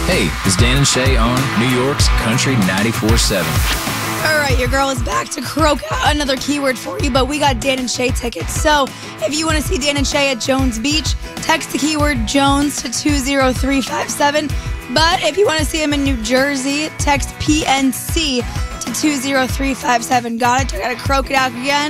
Hey, it's Dan and Shay on New York's Country 94.7. All right, your girl is back to croak out another keyword for you, but we got Dan and Shay tickets. So if you want to see Dan and Shay at Jones Beach, text the keyword Jones to 20357. But if you want to see them in New Jersey, text PNC to 20357. Got it? I got to croak it out again.